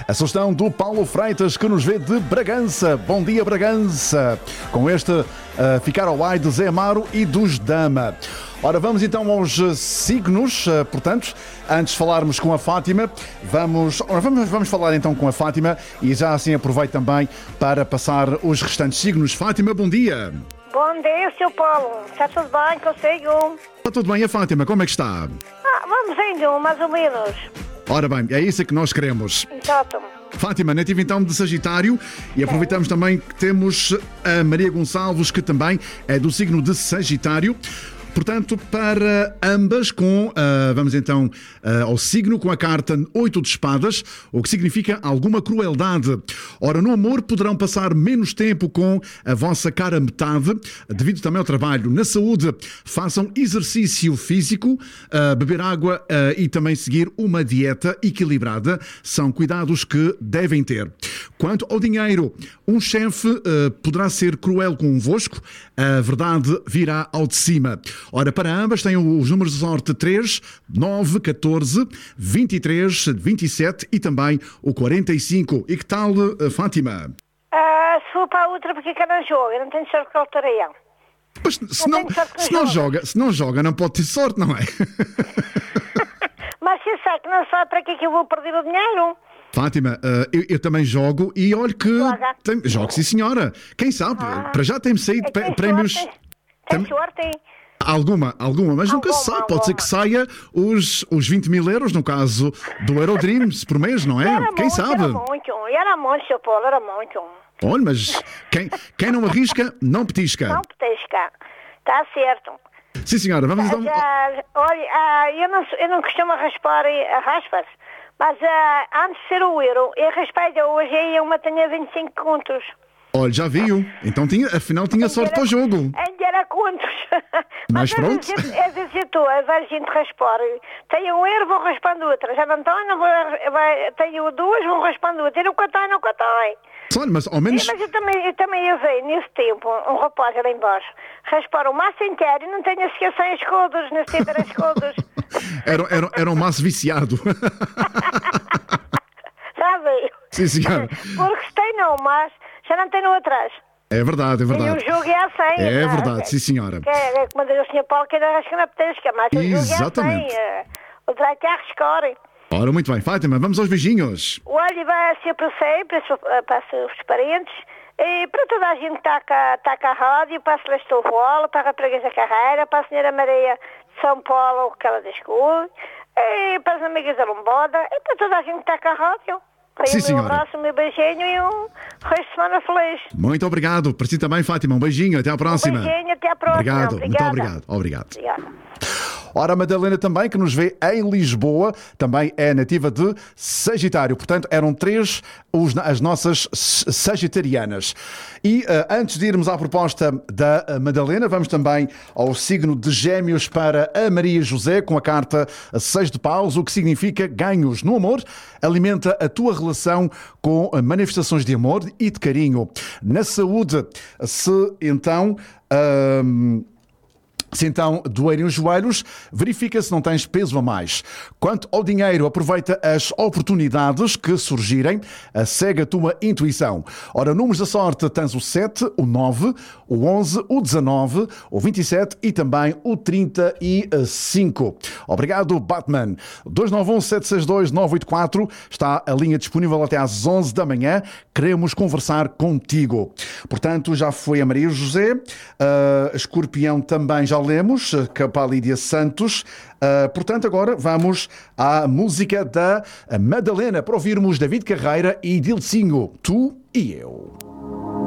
A sugestão do Paulo Freitas, que nos vê de Bragança. Bom dia, Bragança. Com este Ficar ao Ai de Zé Amaro e dos Dama. Ora, vamos então aos signos. Portanto, antes de falarmos com a Fátima, vamos falar então com a Fátima e já assim aproveito também para passar os restantes signos. Fátima, bom dia. Bom dia, Sr. Paulo. Está tudo bem consigo? Está tudo bem, a Fátima, como é que está? Vamos indo, mais ou menos. Ora bem, é isso que nós queremos. Exato. Fátima, nativa então de Sagitário, e aproveitamos também que temos a Maria Gonçalves, que também é do signo de Sagitário. Portanto, para ambas, vamos então ao signo com a carta 8 de espadas, o que significa alguma crueldade. Ora, no amor poderão passar menos tempo com a vossa cara metade, devido também ao trabalho. Na saúde, façam exercício físico, beber água e também seguir uma dieta equilibrada. São cuidados que devem ter. Quanto ao dinheiro, um chefe poderá ser cruel convosco, a verdade virá ao de cima. Ora, para ambas têm os números de sorte 3, 9, 14, 23, 27 e também o 45. E que tal, Fátima? Se for para a outra, porque que não joga? Eu não tenho sorte com a lotaria. Pois, se não joga, não pode ter sorte, não é? Mas você sabe que não sabe para que é que eu vou perder o dinheiro? Fátima, eu também jogo e olha que... Jogo, sim senhora. Quem sabe? Para já temos saído prémios... Tem sorte? Alguma, mas nunca se sabe. Pode ser que saia os 20 mil euros, no caso do Eurodreams, por mês, não é? Quem sabe? Era muito, Sr. Paulo, era muito. Olha, mas quem não arrisca, não petisca. Não petisca. Está certo. Sim, senhora, vamos então... Olha, eu não costumo raspar raspas, mas antes de ser o euro, eu raspei hoje e uma tinha 25 contos. Olha, já viu. Então afinal tinha sorte para o jogo. Ainda era contos. Mas pronto. Às vezes eu estou a ver gente raspar. Tenho um euro, vou raspando outra. Já não tenho duas, vou raspando outra. Eu nunca tenho. Olha, mas ao menos... Mas eu também ia ver, nesse tempo, um rapaz ali embaixo, raspar o maço inteiro e não tenho sequer 100 escudos, nesse tempo era escudos. Era um maço viciado. Sabe? Sim, senhora. Porque se tem não, mas já não tem no atrás. É verdade. E o jogo é assim. É verdade, sim, senhora. É como diz o Sr. Paulo, que ainda rasca na petisca, mas o jogo exatamente. É assim. O direito é arriscar. Ora, muito bem. Fátima, vamos aos beijinhos. Olha, vai ser para você, para os parentes, e para toda a gente que está cá à rádio, para a Celeste Ovolo, para a Raparigas da Carreira, para a Senhora Maria de São Paulo, que ela descobre, e para as amigas da Lomboda, e para toda a gente que está cá à rádio. Sim, senhora. Um abraço, um meu beijinho e um resto de semana feliz. Muito obrigado. Para si também, Fátima. Um beijinho. Até à próxima. Um beijinho, até à próxima. Obrigado. Obrigada. Muito obrigado. Obrigada. Ora, a Madalena também, que nos vê em Lisboa, também é nativa de Sagitário. Portanto, eram 3 as nossas sagitarianas. E antes de irmos à proposta da Madalena, vamos também ao signo de Gêmeos para a Maria José, com a carta 6 de paus, o que significa ganhos no amor. Alimenta a tua relação com manifestações de amor e de carinho. Na saúde, se então doerem os joelhos, verifica se não tens peso a mais. Quanto ao dinheiro, aproveita as oportunidades que surgirem, segue a tua intuição. Ora, números da sorte, tens o 7, o 9, o 11, o 19, o 27 e também o 35. Obrigado, Batman. 291-762-984, está a linha disponível até às 11 da manhã. Queremos conversar contigo. Portanto, já foi a Maria José, a Escorpião também já lemos, para a Lídia Santos. Portanto, agora vamos à música da Madalena para ouvirmos David Carreira e Dilcinho, Tu e Eu.